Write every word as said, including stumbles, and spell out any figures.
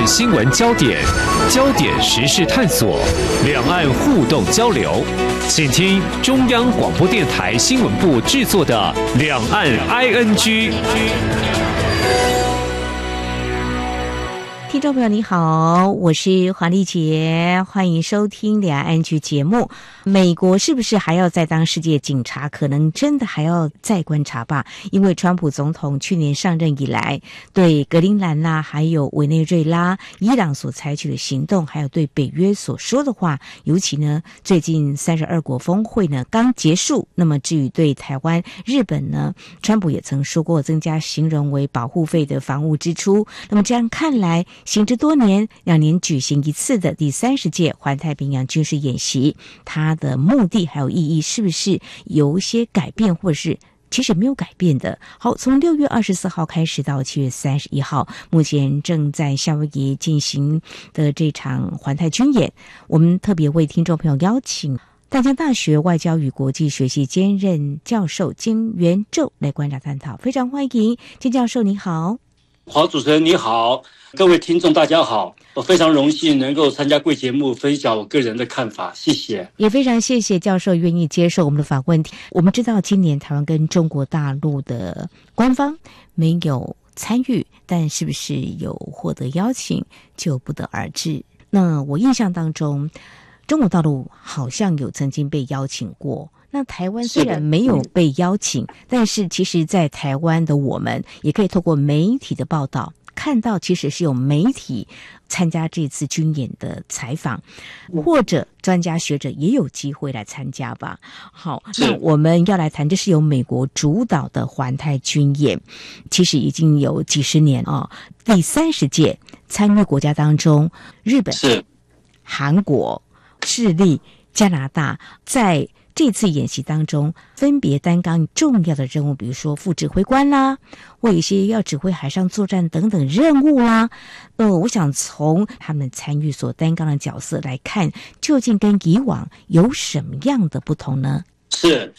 岸新闻焦点、焦点时事探索、两岸互动交流，请听中央广播电台新闻部制作的《两岸 I N G》。 听众朋友你好，我是黄丽杰，欢迎收听两岸 I N G 节目。美国是不是还要再当世界警察？可能真的还要再观察吧，因为川普总统去年上任以来，对格陵兰啦，还有委内瑞拉、伊朗所采取的行动，还有对北约所说的话，尤其呢，最近三十二国峰会呢刚结束，那么至于对台湾、日本呢，川普也曾说过增加形容为保护费的防务支出。那么这样看来，行之多年，两年举行一次的第三十届环太平洋军事演习，它的目的还有意义是不是有一些改变，或者是其实没有改变的？好，从六月二十四号开始到七月三十一号，目前正在夏威夷进行的这场环太军演，我们特别为听众朋友邀请淡江大学外交与国际学系兼任教授金元宙来观察探讨，非常欢迎金教授，你好。 黄主持人你好，各位听众大家好，我非常荣幸能够参加贵节目，分享我个人的看法，谢谢。 也非常谢谢教授愿意接受我们的访问。我们知道今年台湾跟中国大陆的官方没有参与，但是不是有获得邀请就不得而知。那我印象当中，中国大陆好像有曾经被邀请过，那台湾虽然没有被邀请，嗯、但是其实在台湾的我们也可以透过媒体的报道看到，其实是有媒体参加这次军演的采访，或者专家学者也有机会来参加吧。好，那我们要来谈，这是由美国主导的环太军演，其实已经有几十年啊、哦，第三十届，参与国家当中，日本、 是韩国、智利、加拿大在这次演习当中分别担当重要的任务，比如说副指挥官啦，或有一些要指挥海上作战等等任务啦。呃，我想从他们参与所担当的角色来看，究竟跟以往有什么样的不同呢？ 是